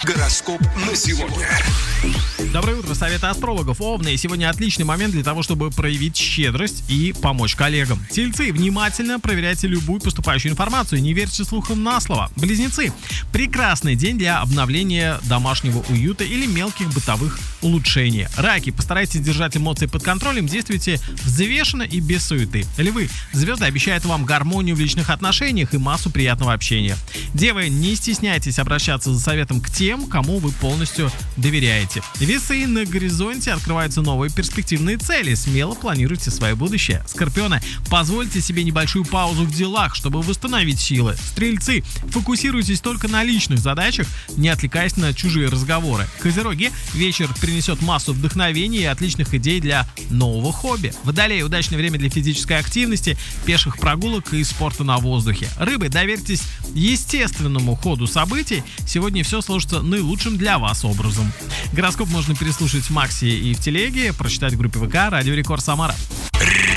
Гороскоп на сегодня. Доброе утро, советы астрологов. Овны, сегодня отличный момент для того, чтобы проявить щедрость и помочь коллегам. Тельцы, внимательно проверяйте любую поступающую информацию, не верьте слухам на слово. Близнецы, прекрасный день для обновления домашнего уюта или мелких бытовых улучшений. Раки, постарайтесь держать эмоции под контролем, действуйте взвешенно и без суеты. Львы, звезды обещают вам гармонию в личных отношениях и массу приятного общения. Девы, не стесняйтесь обращаться за советом к тем, кому вы полностью доверяете. Весы, на горизонте открываются новые перспективные цели, смело планируйте свое будущее. Скорпионы, позвольте себе небольшую паузу в делах, чтобы восстановить силы. Стрельцы, фокусируйтесь только на личных задачах, не отвлекаясь на чужие разговоры. Козероги, вечер принесет массу вдохновения и отличных идей для нового хобби. Водолеи, удачное время для физической активности, пеших прогулок и спорта на воздухе. Рыбы, доверьтесь естественному ходу событий, сегодня все сложится наилучшим для вас образом. Гороскоп можно переслушать в Макси и в Телеге, прочитать в группе ВК «Радио Рекорд Самара».